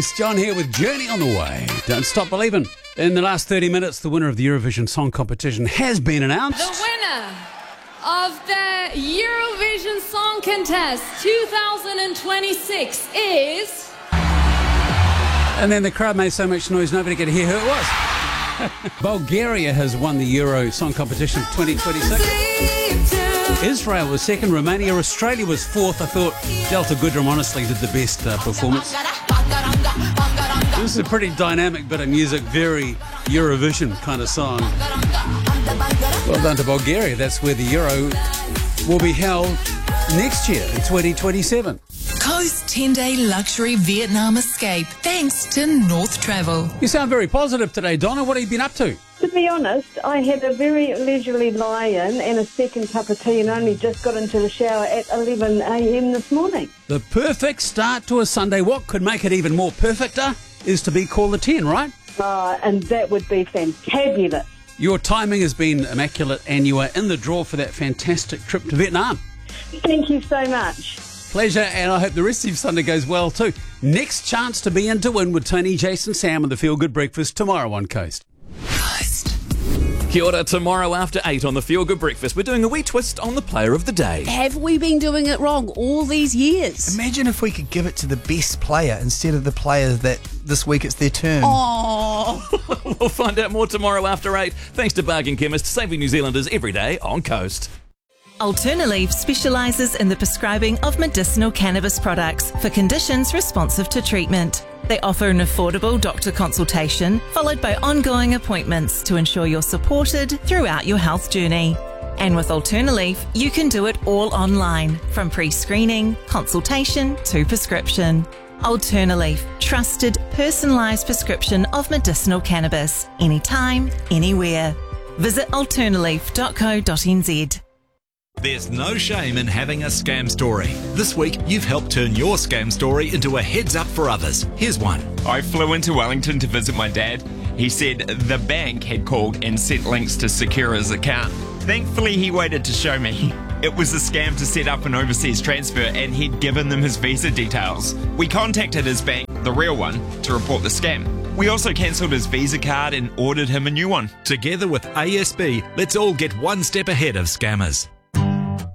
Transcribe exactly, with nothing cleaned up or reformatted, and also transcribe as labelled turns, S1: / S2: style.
S1: It's John here with Journey on the Way. Don't stop believing. In the last thirty minutes, the winner of the Eurovision Song Competition has been announced.
S2: The winner of the Eurovision Song Contest twenty twenty-six is...
S1: And then the crowd made so much noise nobody could hear who it was. Bulgaria has won the Euro Song Competition twenty twenty-six. Israel was second. Romania, Australia was fourth. I thought Delta Goodrum honestly did the best uh, performance. This is a pretty dynamic bit of music, very Eurovision kind of song. Well done to Bulgaria. That's where the Euro will be held next year in twenty twenty-seven.
S3: Coast ten-day luxury Vietnam escape thanks to North Travel.
S1: You sound very positive today, Donna. What have you been up to?
S4: To be honest, I had a very leisurely lie-in and a second cup of tea and only just got into the shower at eleven a m this morning.
S1: The perfect start to a Sunday. What could make it even more perfecter is to be called a ten, right?
S4: Uh, and that would be fantabulous.
S1: Your timing has been immaculate and you are in the draw for that fantastic trip to Vietnam.
S4: Thank you so much.
S1: Pleasure, and I hope the rest of your Sunday goes well too. Next chance to be in to win with Tony, Jason, Sam and the Feel Good Breakfast tomorrow on Coast.
S5: Kia ora, tomorrow after eight on the Feel Good Breakfast, we're doing a wee twist on the player of the day.
S6: Have we been doing it wrong all these years?
S7: Imagine if we could give it to the best player instead of the players that this week it's their turn.
S6: Oh,
S5: We'll find out more tomorrow after eight. Thanks to Bargain Chemist, saving New Zealanders every day on Coast.
S8: Alternaleaf specialises in the prescribing of medicinal cannabis products for conditions responsive to treatment. They offer an affordable doctor consultation followed by ongoing appointments to ensure you're supported throughout your health journey. And with Alternaleaf, you can do it all online, from pre-screening, consultation to prescription. Alternaleaf, trusted, personalised prescription of medicinal cannabis, anytime, anywhere. Visit alternaleaf dot co dot n z.
S9: There's no shame in having a scam story. This week, you've helped turn your scam story into a heads up for others. Here's one.
S10: I flew into Wellington to visit my dad. He said the bank had called and sent links to Secura's account. Thankfully, he waited to show me. It was a scam to set up an overseas transfer and he'd given them his visa details. We contacted his bank, the real one, to report the scam. We also cancelled his Visa card and ordered him a new one.
S9: Together with A S B, let's all get one step ahead of scammers.